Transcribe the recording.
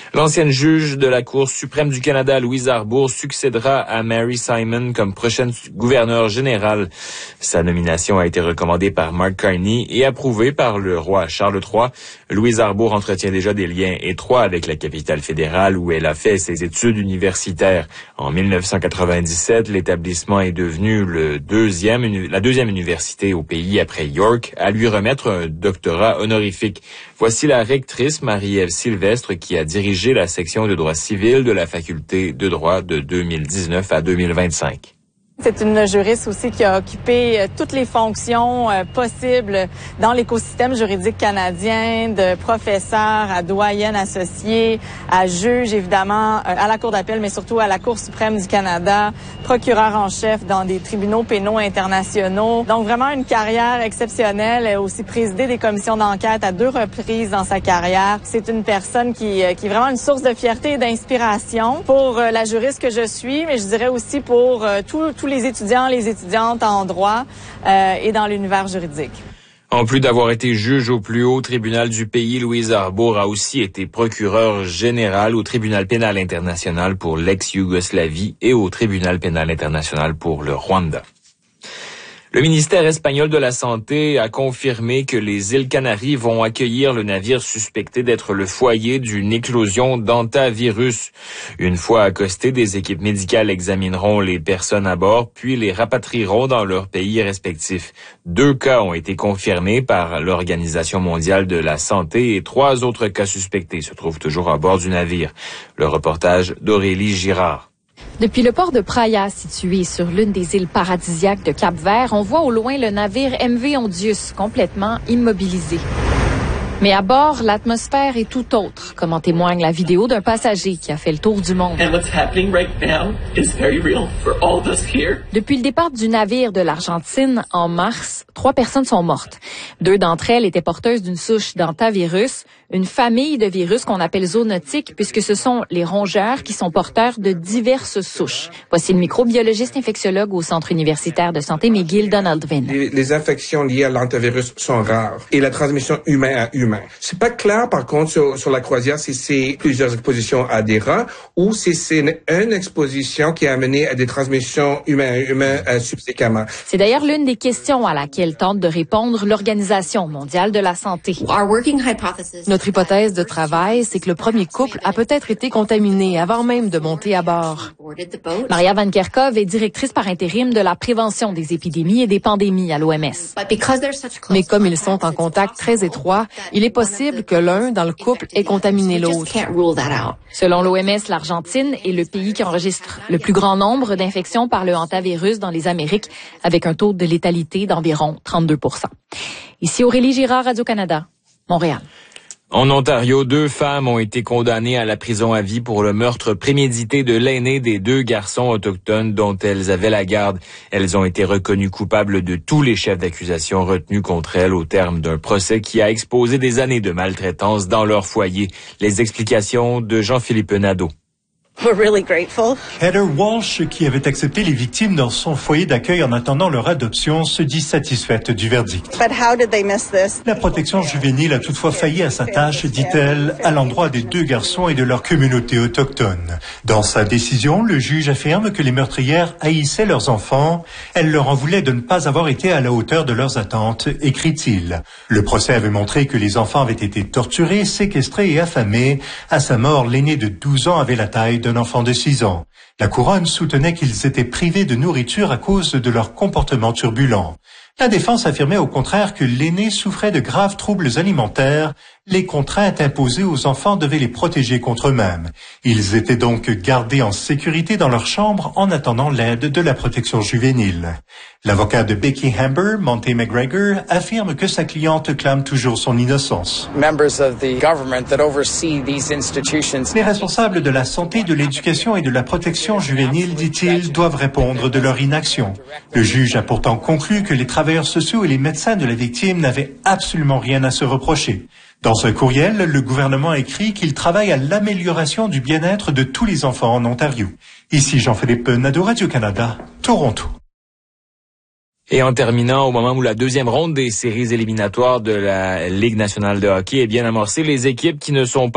L'ancienne juge de la Cour suprême du Canada, Louise Arbour, succédera à Mary Simon comme prochaine gouverneure générale. Sa nomination a été recommandée par Mark Carney et approuvée par le roi Charles III. Louise Arbour entretient déjà des liens étroits avec la capitale fédérale où elle a fait ses études universitaires. En 1997, l'établissement est devenu la deuxième université au pays après York à lui remettre un doctorat honorifique. Voici la rectrice Marie-Ève Sylvestre qui a dirigé la section de droit civil de la faculté de droit de 2019 à 2025. C'est une juriste aussi qui a occupé toutes les fonctions possibles dans l'écosystème juridique canadien, de professeur à doyenne associée, à juge évidemment, à la Cour d'appel, mais surtout à la Cour suprême du Canada, procureur en chef dans des tribunaux pénaux internationaux. Donc vraiment une carrière exceptionnelle. Elle a aussi présidé des commissions d'enquête à 2 reprises dans sa carrière. C'est une personne qui est vraiment une source de fierté et d'inspiration pour la juriste que je suis, mais je dirais aussi pour tous les étudiants, les étudiantes en droit et dans l'univers juridique. En plus d'avoir été juge au plus haut tribunal du pays, Louise Arbour a aussi été procureure générale au tribunal pénal international pour l'ex-Yougoslavie et au tribunal pénal international pour le Rwanda. Le ministère espagnol de la Santé a confirmé que les îles Canaries vont accueillir le navire suspecté d'être le foyer d'une éclosion d'hantavirus. Une fois accostés, des équipes médicales examineront les personnes à bord, puis les rapatrieront dans leurs pays respectifs. 2 cas ont été confirmés par l'Organisation mondiale de la santé et 3 autres cas suspectés se trouvent toujours à bord du navire. Le reportage d'Aurélie Girard. Depuis le port de Praia, situé sur l'une des îles paradisiaques de Cap-Vert, on voit au loin le navire MV Ondius, complètement immobilisé. Mais à bord, l'atmosphère est tout autre, comme en témoigne la vidéo d'un passager qui a fait le tour du monde. Depuis le départ du navire de l'Argentine en mars, 3 personnes sont mortes. 2 d'entre elles étaient porteuses d'une souche d'hantavirus, une famille de virus qu'on appelle zoonotiques, puisque ce sont les rongeurs qui sont porteurs de diverses souches. Voici le microbiologiste infectiologue au Centre universitaire de santé McGill, Donald Vinn. Les infections liées à l'hantavirus sont rares et la transmission humain à humain. C'est pas clair, par contre, sur la croisière, si c'est plusieurs expositions à des rats ou si c'est une exposition qui a amené à des transmissions humain à humain subséquemment. C'est d'ailleurs l'une des questions à laquelle tente de répondre l'Organisation mondiale de la santé. Notre hypothèse de travail, c'est que le premier couple a peut-être été contaminé avant même de monter à bord. Maria Van Kerkhove est directrice par intérim de la prévention des épidémies et des pandémies à l'OMS. Mais comme ils sont en contact très étroit, il est possible que l'un dans le couple ait contaminé l'autre. Selon l'OMS, l'Argentine est le pays qui enregistre le plus grand nombre d'infections par le hantavirus dans les Amériques, avec un taux de létalité d'environ 32%. Ici Aurélie Girard, Radio-Canada, Montréal. En Ontario, 2 femmes ont été condamnées à la prison à vie pour le meurtre prémédité de l'aîné des 2 garçons autochtones dont elles avaient la garde. Elles ont été reconnues coupables de tous les chefs d'accusation retenus contre elles au terme d'un procès qui a exposé des années de maltraitance dans leur foyer. Les explications de Jean-Philippe Nadeau. Heather Walsh, qui avait accepté les victimes dans son foyer d'accueil en attendant leur adoption, se dit satisfaite du verdict. La protection juvénile a toutefois failli à sa tâche, dit-elle, à l'endroit des 2 garçons et de leur communauté autochtone. Dans sa décision, le juge affirme que les meurtrières haïssaient leurs enfants. Elle leur en voulait de ne pas avoir été à la hauteur de leurs attentes, écrit-il. Le procès avait montré que les enfants avaient été torturés, séquestrés et affamés. À sa mort, l'aîné de 12 ans avait la taille d'un enfant de 6 ans. La couronne soutenait qu'ils étaient privés de nourriture à cause de leur comportement turbulent. La défense affirmait au contraire que l'aîné souffrait de graves troubles alimentaires. Les contraintes imposées aux enfants devaient les protéger contre eux-mêmes. Ils étaient donc gardés en sécurité dans leur chambre en attendant l'aide de la protection juvénile. L'avocat de Becky Hamber, Monte McGregor, affirme que sa cliente clame toujours son innocence. Les responsables de la santé, de l'éducation et de la protection juvénile, dit-il, doivent répondre de leur inaction. Le juge a pourtant conclu que les travailleurs sociaux et les médecins de la victime n'avaient absolument rien à se reprocher. Dans un courriel, le gouvernement a écrit qu'il travaille à l'amélioration du bien-être de tous les enfants en Ontario. Ici Jean-Philippe Nadeau, Radio-Canada, Toronto. Et en terminant, au moment où la 2e ronde des séries éliminatoires de la Ligue nationale de hockey est bien amorcée, les équipes qui ne sont pas